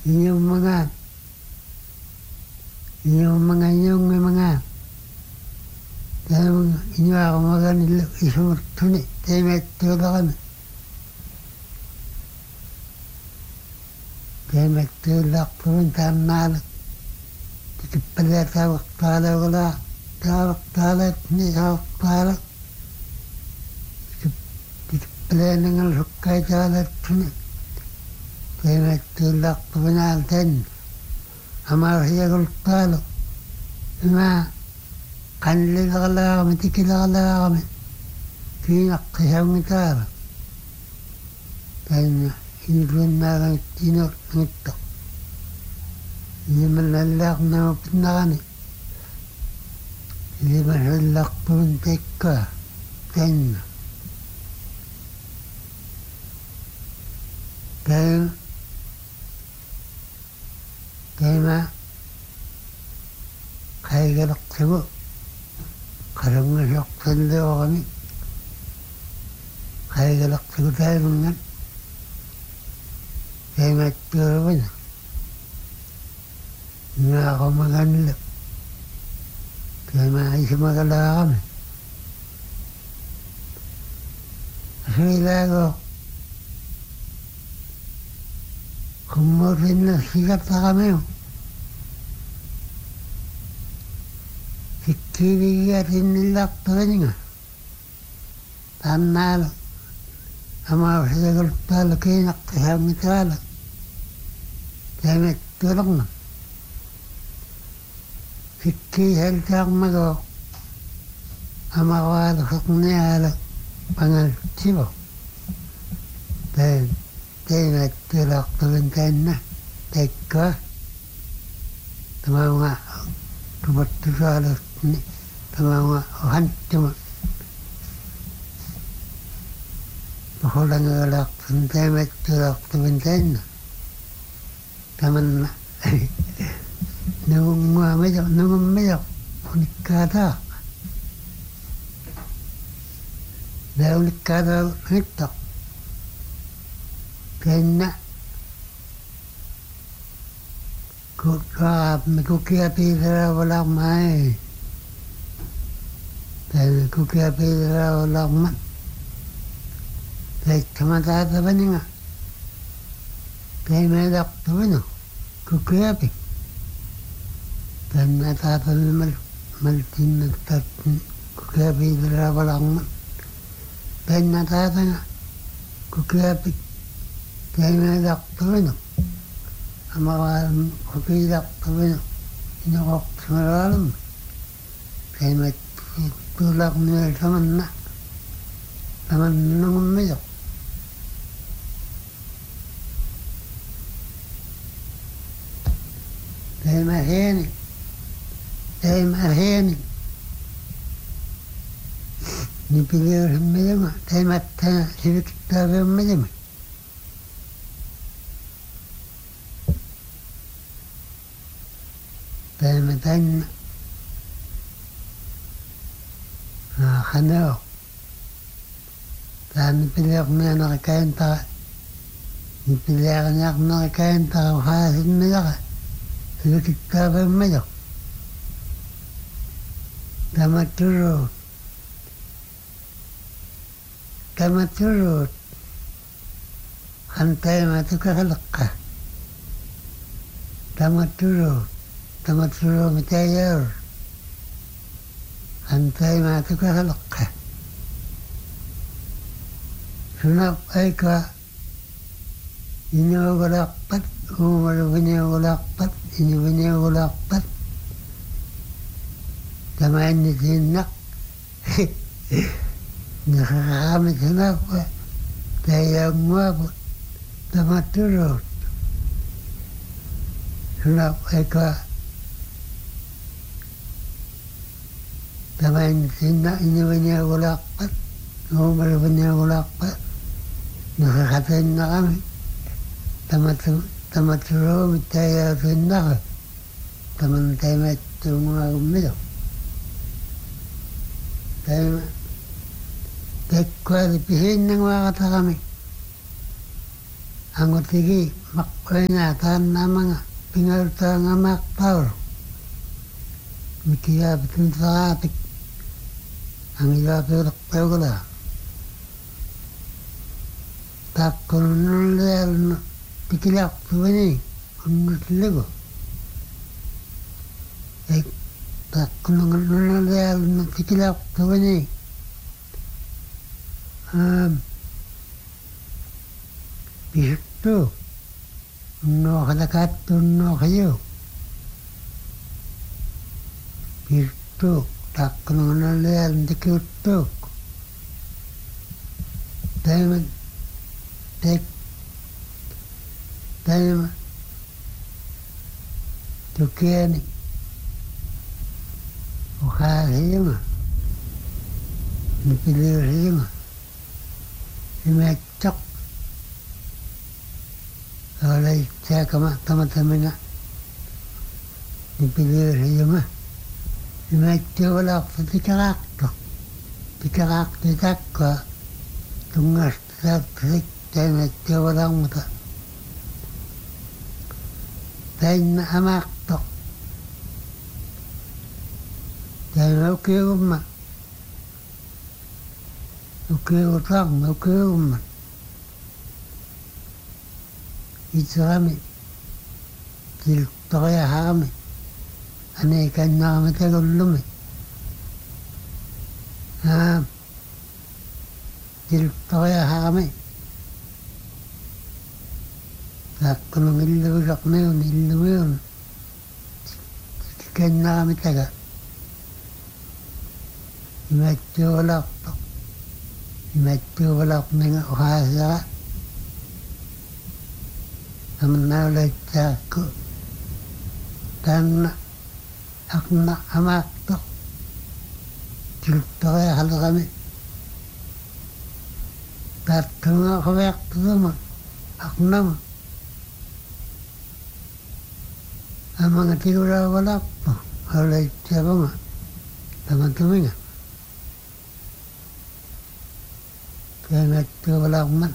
yung mga dahil inyo ako maganilo isumurtuni temet tulakan temet tulak turun tanal tikipala tawak talat ni tawak talat tikipala nangal sukkay talat tuni temet tulak tumanal ten amar hiya gultalo ima kanlilakala kami, tikilakala kami. Kinakasang dahil inulun na lang tinor ng ito. Hindi man lalak na mapit na kani. Hindi man lalak pumuntik ka. Dahil kaya galak mo. Karang nasyak sanda kami. Kaya galak sa tayo mga. Kaya maturo ba na? Nga ako maganila. Kaya maayos magala kami. Asila ko. Kumurin na sikat na kami. Kiriyatin nilak talaga nga. Tanalo. Ama sa gultalo kinak sa mitala. Kaya tulong na. Kikihal sa mago. Ama wala sa kunyala. Pangal sibo. Dahil tulak talaga na. Teka. Tama nga. Tumatulala. Tama hantum mahulang alak santemet tulak tuminten taman nung medyo unikada nito kena kukia pira wala mai dahil kukia pira wala man dahil kamatata ba niya dahil may dakto ba no kukia pi dahil natata na maltin nagtatin kukia pira wala man dahil natata nga kukia pi dahil may dakto ba no amawalan kukia dakto ba no inakok sa malalam dahil may tulak nila taman nang medyo. Dahil maheni. Nipiliw sa medyo. Dahil matana sibik tabi ang medyo. Dahil matana kaneo. Dahil nipiliw ako na nakakain ta. Nipiliw ako na nakakain ta. Kahasin medyo ka. Sibik tabi ang medyo. Tamaturo. Kantay matukakalak ka. Tamaturo matayor. Kantay matukakalak ka. Sunap ay ka. Inawagulakpat. Umarubinawagulakpat. Inubinawagulakpat. Tamayan ni sinak. Nakakamit sinak pa. Dahil ang mabot. Tamaturo. Sunap ay ka. Tamayan sinak. Inubinawagulakpat. Umarubinawagulakpat. Nakakatayin na kami. Tamaturo, mitaya sinak. Tamantay mato mga gumido. Dahil kwalipihin ng mga kata kami. Angotigi makwaingatan namanga pingalta nga maktaur. Mikiya bitin sakatik. Ang ilapirak tawagala. Takkununulal na tikilak tuwani. Unutiligo. Takkununulal na tikilak tuwani. Bisito. No kalakat no kayo. Bisito. Takkununulal na tikiutok. Diamond. Diamond. Tukiani. Ukahiyama. Nipiliriyama. Imecok. Oleh saya teman-temannya. Nipiliriyama. Imecok wala tikarakto. Tikarakto takwa. Tungas tak imecok wala muta. Tayin amakto. Tayin ukiyuma. Ukiyutang, ukiyuma. Itzami. Tiltoya hami. Ane kanyama tegulumi. Tiltoya hami. Takkunung illuwisak meun, illuwiun. Kanyama tega. Imettiwalakto. Imettiwalak ninga uhasa. Amanawalay taku. Tanna. Akna amakto. Tiltoya halakami. Takkunga kawakto dama. Aknama. Amang tigura walakto. Halay tabama. Teman-temannya. Kaya walakman.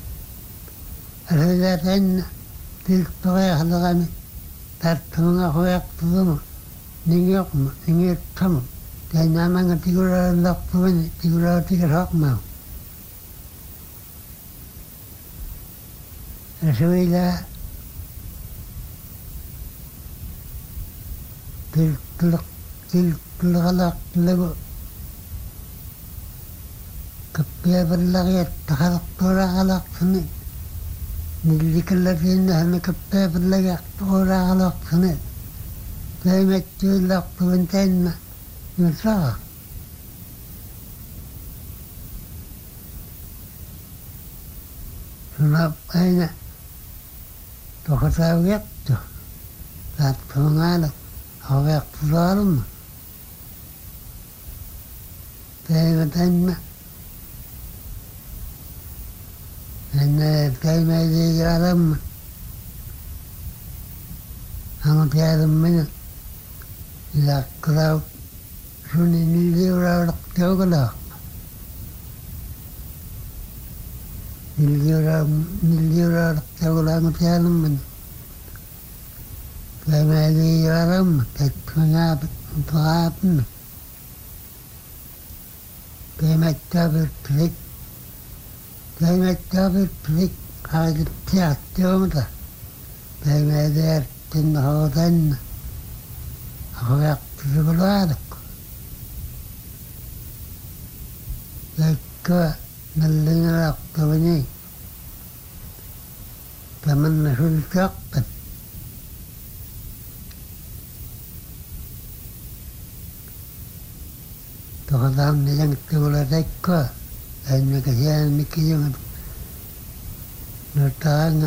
Asalatan tiltoya halakami. Takkunga kawakto dama. Ningyokma, ningyokama. Kaya namang tigura walakto man. Tigura tigasakmaw. Asawila tilkalak lago kapya berlagay takalak tora kalak sani nilikallatin na hana kapya berlagay tora kalak sani kaya metulak tuwantayin na yusaka sunap ay na tukatawyak to at pangalak awak tulalum kaya matanya kaya may alam ang tiyaram mina ilakraw suni niliwrawak tiyawgalak niliwrawak tiyawgalak ang tiyaram mina kaya may alam kahit pangapit na kaya may tabit prik kahit tiyat tiyamata kaya may dertin na hotan na ako yak tiyawgalak kaya ka nalingalak tawani taman na sultaktan Tukadam nilang tiwalatek ko. Dahil magkasiyan mikiyong natanga.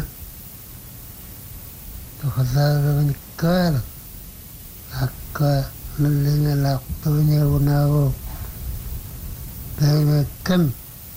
Tukadam ko. Ako nalingalak niya unawo. Dahil magkam.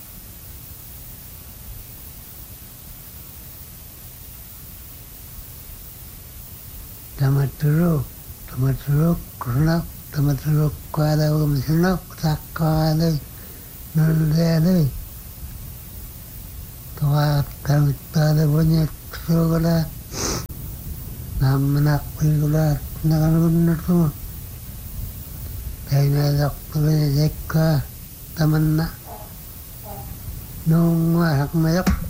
Tamaturo. Kunak. Tamatulog ko alaw masinok, takko alay, nulay alay. tawakalmittada bunyiksugala nammanaqpigula nagalunnartuma tainadaqtugani dekka tamanna nuungwa hakmayak